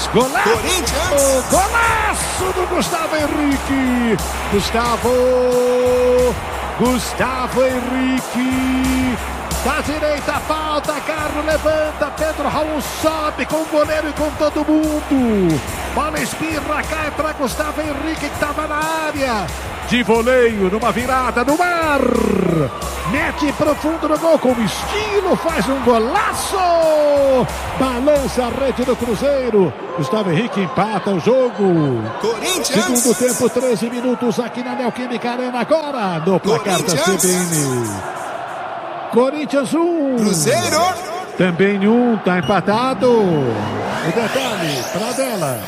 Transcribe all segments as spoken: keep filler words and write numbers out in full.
Golaço! Corinthians! Golaço do Gustavo Henrique! Gustavo! Gustavo Henrique! Da direita, falta, Carlos levanta, Pedro Raul sobe com o goleiro e com todo mundo. Bola espirra, cai para Gustavo Henrique que estava na área. De voleio, numa virada no mar. Mete profundo no gol com estilo, faz um golaço. Balança a rede do Cruzeiro. Gustavo Henrique empata o jogo. Corinthians! Segundo tempo, treze minutos aqui na Neoquímica Arena agora. No placar da C B N. Corinthians um. Cruzeiro. Também um, tá empatado. O detalhe, pra dela.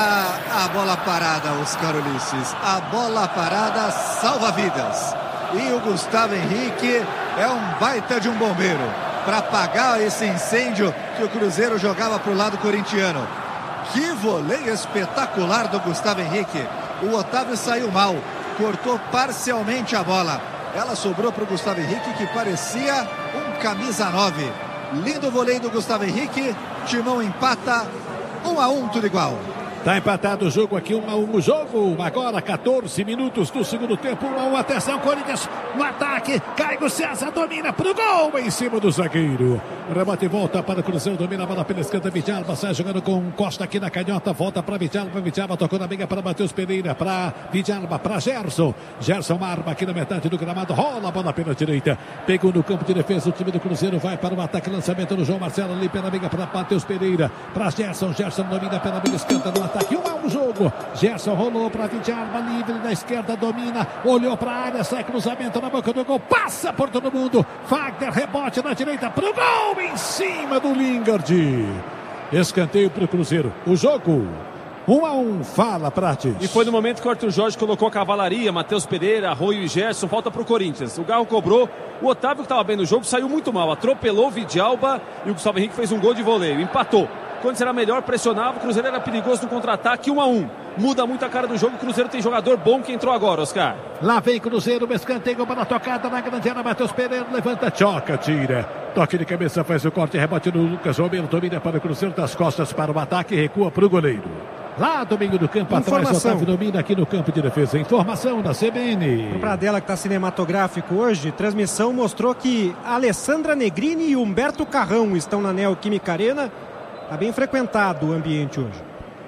A, a bola parada, Oscar Ulisses. A bola parada salva vidas. E o Gustavo Henrique é um baita de um bombeiro para apagar esse incêndio que o Cruzeiro jogava pro lado corintiano. Que voleio espetacular do Gustavo Henrique. O Otávio saiu mal, cortou parcialmente a bola. Ela sobrou para o Gustavo Henrique, que parecia um camisa nove. Lindo voleio do Gustavo Henrique. Timão empata. Um a um, tudo igual. Tá empatado o jogo aqui, um a um o jogo. Agora quatorze minutos do segundo tempo, um a um. Atenção, Corinthians no ataque. Caio César domina pro gol em cima do zagueiro. Rebate e volta para o Cruzeiro, domina a bola pela esquerda. Vidalba sai jogando com Costa aqui na canhota. Volta para Vidalba. Vidalba tocou na briga para Matheus Pereira. Para Vidalba, para Gerson. Gerson arma aqui na metade do gramado. Rola a bola pela direita. Pegou no campo de defesa. O time do Cruzeiro vai para o ataque. Lançamento do João Marcelo ali pela briga para Matheus Pereira. Para Gerson. Gerson domina pela briga esquerda no ataque. Um a um jogo. Gerson rolou para Vidalba, livre da esquerda, domina, olhou para a área, sai cruzamento na boca do gol, passa por todo mundo. Fagner, rebote na direita pro gol em cima do Lingard. Escanteio pro Cruzeiro. O jogo um a um, fala Prates. E foi no momento que o Arthur Jorge colocou a cavalaria, Matheus Pereira, Arroio e Gerson, volta pro Corinthians. O Garro cobrou, o Otávio que estava bem no jogo saiu muito mal, atropelou o Vidalba e o Gustavo Henrique fez um gol de voleio, empatou. Quando será melhor, pressionava, o Cruzeiro era perigoso no contra-ataque, um a um. Muda muito a cara do jogo, o Cruzeiro tem jogador bom que entrou agora, Oscar. Lá vem Cruzeiro, escanteio para a tocada na grande área, Matheus Pereira levanta, choca, tira. Toque de cabeça, faz o corte, rebate no Lucas Romero, domina para o Cruzeiro, das costas para o ataque, recua para o goleiro. Lá do meio do campo, atrás, Otávio domina aqui no campo de defesa. Informação da C B N. O Pradella, que está cinematográfico hoje, transmissão mostrou que Alessandra Negrini e Humberto Carrão estão na Neoquímica Arena. Está bem frequentado o ambiente hoje.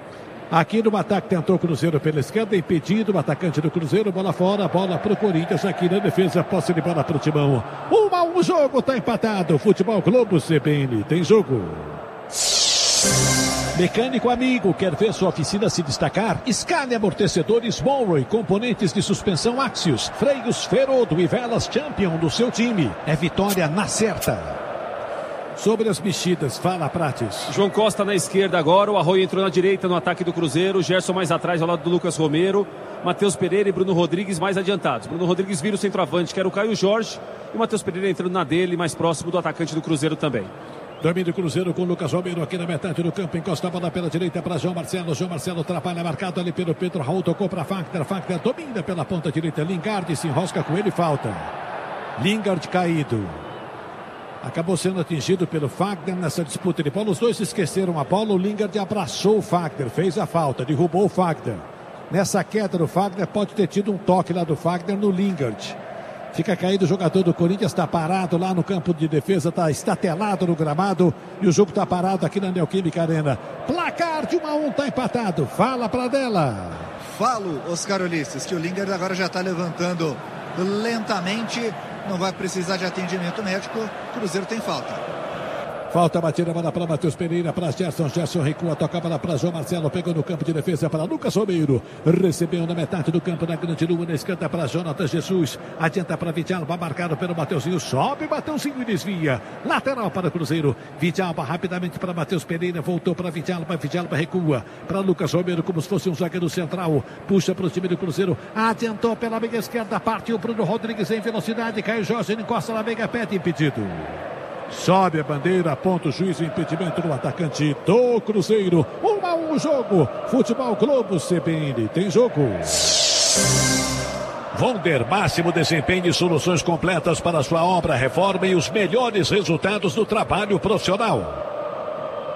Aqui no ataque tentou o Cruzeiro pela esquerda, impedido o atacante do Cruzeiro, bola fora, bola para o Corinthians, aqui na defesa, posse de bola para o Timão. Um a um jogo, está empatado. Futebol Globo C B N, tem jogo. Mecânico amigo, quer ver sua oficina se destacar? Scania Amortecedores Monroe, componentes de suspensão Axios, freios Ferodo e velas Champion do seu time. É vitória na certa. Sobre as mexidas, fala Prates. João Costa na esquerda agora, o Arroio entrou na direita no ataque do Cruzeiro, Gerson mais atrás ao lado do Lucas Romero, Matheus Pereira e Bruno Rodrigues mais adiantados. Bruno Rodrigues vira o centroavante, que era o Caio Jorge, e o Matheus Pereira entrando na dele, mais próximo do atacante do Cruzeiro também. Domínio do Cruzeiro com o Lucas Romero aqui na metade do campo, encosta a bola pela direita para João Marcelo, João Marcelo atrapalha, marcado ali pelo Pedro Raul, tocou para Fagner, Fagner domina pela ponta direita, Lingard se enrosca com ele, falta. Lingard caído. Acabou sendo atingido pelo Fagner nessa disputa de bola. Os dois esqueceram a bola. O Lingard abraçou o Fagner, fez a falta, derrubou o Fagner. Nessa queda do Fagner, pode ter tido um toque lá do Fagner no Lingard. Fica caído o jogador do Corinthians, está parado lá no campo de defesa, está estatelado no gramado e o jogo está parado aqui na Neoquímica Arena. Placar de um a um, está empatado. Fala pra dela. Falo, Oscar Ulisses, que o Lingard agora já está levantando lentamente. Não vai precisar de atendimento médico. Cruzeiro tem falta. Falta batida, bola para Matheus Pereira, para Gerson. Gerson recua, toca a bola para João Marcelo. Pegou no campo de defesa para Lucas Romero. Recebeu na metade do campo, na grande lua, na esquerda para Jonathan Jesus. Adianta para Vidalba, marcado pelo Mateuzinho. Sobe, Mateuzinho e desvia. Lateral para o Cruzeiro. Vidalba rapidamente para Matheus Pereira. Voltou para Vidalba. Vidalba recua para Lucas Romero, como se fosse um zagueiro central. Puxa para o time do Cruzeiro. Adiantou pela meia esquerda. Partiu Bruno Rodrigues em velocidade. Caio Jorge, encosta na meia, pede impedido. Sobe a bandeira, aponta o juiz, o impedimento do atacante do Cruzeiro. Um a um jogo. Futebol Globo C B N. Tem jogo. Vonder, máximo desempenho e soluções completas para a sua obra, reforma e os melhores resultados do trabalho profissional.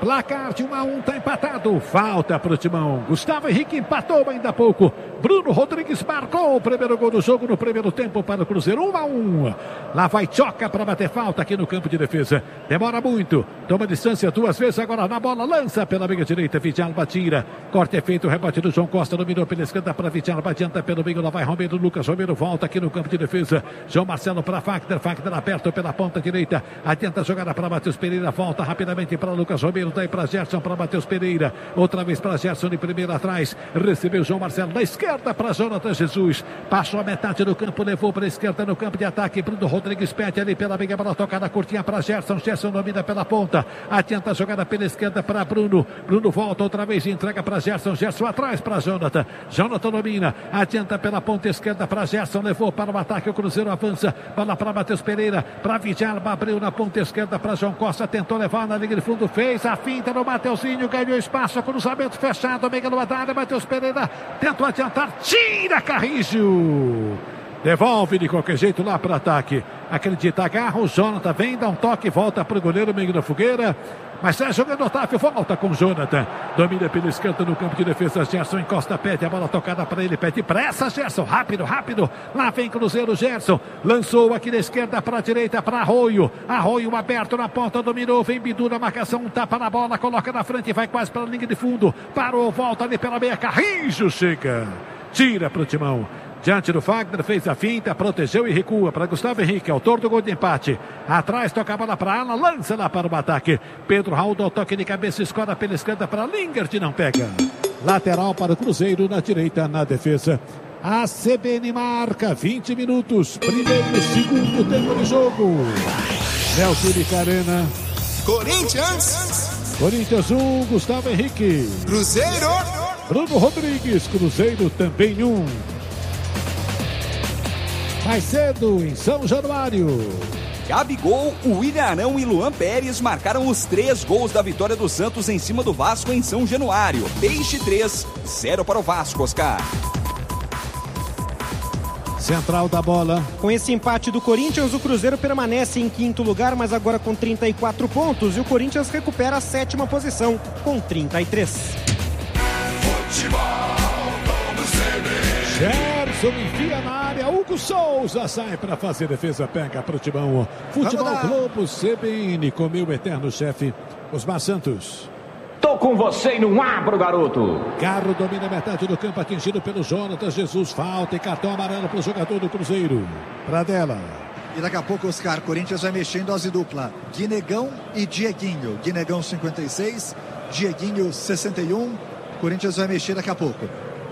Placar de um a um, tá empatado. Falta pro Timão. Gustavo Henrique empatou ainda há pouco. Bruno Rodrigues marcou o primeiro gol do jogo no primeiro tempo para o Cruzeiro. um a um. Lá vai Choca para bater falta aqui no campo de defesa. Demora muito. Toma distância duas vezes. Agora na bola. Lança pela meia direita. Vidalba tira. Corte é feito. Rebote do João Costa. Dominou pela esquerda para Vidalba. Adianta pelo meio. Lá vai Romero. Lucas Romero volta aqui no campo de defesa. João Marcelo para Fagner. Fagner aberto pela ponta direita. Adianta a jogada para Matheus Pereira. Volta rapidamente para Lucas Romero. Daí para Gerson, para Matheus Pereira. Outra vez para Gerson de primeira atrás. Recebeu João Marcelo na esquerda para Jonathan Jesus. Passou a metade do campo, levou para a esquerda no campo de ataque. Bruno Rodrigues pede ali pela meia bola tocada curtinha para Gerson. Gerson domina pela ponta. Adianta a jogada pela esquerda para Bruno. Bruno volta outra vez e entrega para Gerson. Gerson atrás para Jonathan. Jonathan domina. Adianta pela ponta esquerda para Gerson. Levou para o ataque. O Cruzeiro avança. Bola para Matheus Pereira. Para Vidalba. Abriu na ponta esquerda para João Costa. Tentou levar na linha de fundo. Fez a finta no Mateuzinho, ganhou espaço, cruzamento fechado, meia no área, Matheus Pereira tentou adiantar, tira Carrijo, devolve de qualquer jeito lá para o ataque, acredita, agarra o Jonathan, vem, dá um toque, volta para o goleiro, meio da fogueira, mas sai jogando Otávio, volta com o Jonathan, domina pela esquerda no campo de defesa, Gerson encosta, pede a bola tocada para ele, pede pressa, Gerson, rápido, rápido, lá vem Cruzeiro, Gerson, lançou aqui da esquerda para a direita, para Arroio, Arroio aberto na ponta, dominou, vem Bidu na marcação, tapa na bola, coloca na frente, vai quase para a linha de fundo, parou, volta ali pela meia, Carrijo chega, tira para o Timão. Diante do Fagner, fez a finta, protegeu e recua para Gustavo Henrique, autor do gol de empate. Atrás, toca a bola para Alan, lança lá para o ataque. Pedro Raul dá o toque de cabeça, escora pela esquerda para Lingert, não pega. Lateral para o Cruzeiro, na direita, na defesa. A C B N marca vinte minutos, primeiro e segundo tempo de jogo. Neoquímica Arena. Corinthians. Corinthians um, Gustavo Henrique. Cruzeiro. Bruno Rodrigues, Cruzeiro também um. Mais cedo, em São Januário. Gabigol, William Arão e Luan Pérez marcaram os três gols da vitória do Santos em cima do Vasco em São Januário. Peixe três, zero para o Vasco, Oscar. Central da bola. Com esse empate do Corinthians, o Cruzeiro permanece em quinto lugar, mas agora com trinta e quatro pontos. E o Corinthians recupera a sétima posição com trinta e três. Futebol. Gerson enfia na área, Hugo Souza sai para fazer defesa, pega para o Timão. Futebol Globo C B N com meu eterno chefe, Osmar Santos. Tô com você e não abro, garoto. Carro domina a metade do campo, atingido pelo Jonathan Jesus. Falta e cartão amarelo para o jogador do Cruzeiro. Pradella. E daqui a pouco, Oscar, Corinthians vai mexendo dose dupla. Guinegão e Dieguinho. Guinegão cinquenta e seis, Dieguinho sessenta e um. Corinthians vai mexer daqui a pouco.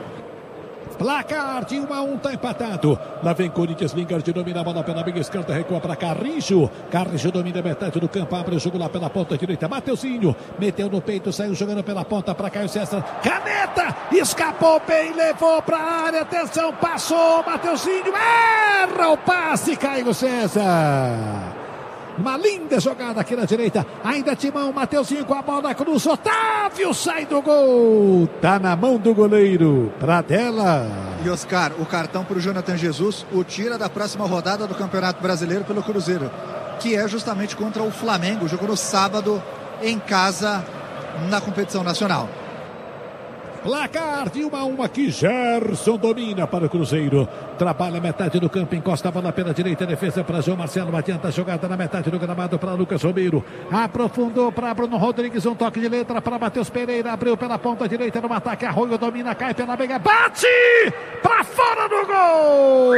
Placar de um a um, tá empatado. Lá vem Corinthians, Lingard domina a bola pela meia esquerda, recua para Carrijo. Carrijo domina a metade do campo, abre o jogo lá pela ponta direita. Mateuzinho meteu no peito, saiu jogando pela ponta para Caio César. Caneta, escapou bem, levou para a área. Atenção, passou. Mateuzinho erra o passe, Caio César. Uma linda jogada aqui na direita. Ainda Timão, Mateuzinho com a bola, cruz, Otávio sai do gol. Tá na mão do goleiro, Pradella. E Oscar, o cartão para o Jonathan Jesus o tira da próxima rodada do Campeonato Brasileiro pelo Cruzeiro, que é justamente contra o Flamengo. Jogo no sábado em casa na competição nacional. Placar de um a um aqui, Gerson domina para o Cruzeiro, trabalha metade do campo, encosta a bola pela direita, defesa para João Marcelo, adianta a jogada na metade do gramado para Lucas Romero, aprofundou para Bruno Rodrigues, um toque de letra para Matheus Pereira, abriu pela ponta direita no ataque, Arroio domina, cai pela meia, bate para fora do gol!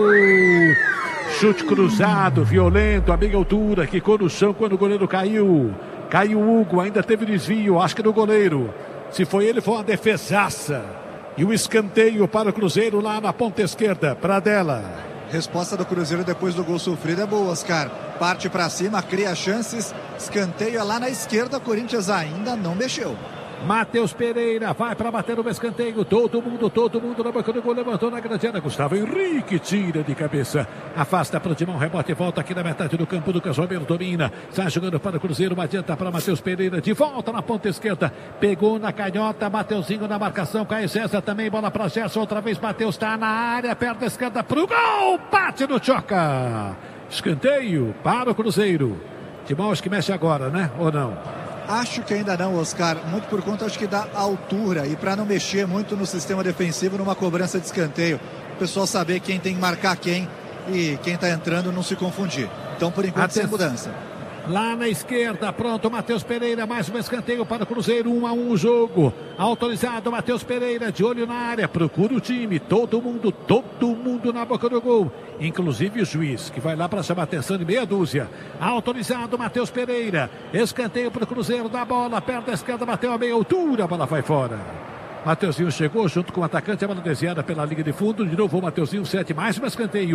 Chute cruzado, violento, a meia altura, quicou no chão quando o goleiro caiu, caiu o Hugo, ainda teve desvio, acho que do goleiro. Se foi ele, foi uma defesaça. E o escanteio para o Cruzeiro lá na ponta esquerda. Pradella. Resposta do Cruzeiro depois do gol sofrido é boa, Oscar. Parte para cima, cria chances. Escanteio é lá na esquerda. Corinthians ainda não mexeu. Matheus Pereira vai para bater no escanteio. Todo mundo, todo mundo na boca do gol. Levantou na grande área. Gustavo Henrique tira de cabeça. Afasta para o Timão. Rebote e volta aqui na metade do campo. Lucas Romero domina. Sai jogando para o Cruzeiro. Uma adianta para Matheus Pereira. De volta na ponta esquerda. Pegou na canhota. Mateuzinho na marcação. Caio César também. Bola para Gerson. Outra vez Matheus está na área. Perto da esquerda para o gol. Bate no Choca. Escanteio para o Cruzeiro. Timão acho que mexe agora, né? Ou não? Acho que ainda não, Oscar, muito por conta, acho que da altura e para não mexer muito no sistema defensivo numa cobrança de escanteio. O pessoal saber quem tem que marcar quem e quem está entrando não se confundir. Então, por enquanto, Atenção. sem mudança. Lá na esquerda, pronto, Matheus Pereira, mais um escanteio para o Cruzeiro, um a um o jogo. Autorizado, Matheus Pereira, de olho na área, procura o time, todo mundo, todo mundo na boca do gol. Inclusive o juiz, que vai lá para chamar atenção de meia dúzia. Autorizado, Matheus Pereira, escanteio para o Cruzeiro, da bola, perto da esquerda, bateu a meia altura, a bola vai fora. Mateuzinho chegou junto com o atacante, a bola desviada pela linha de fundo, de novo o Mateuzinho, sete, mais um escanteio.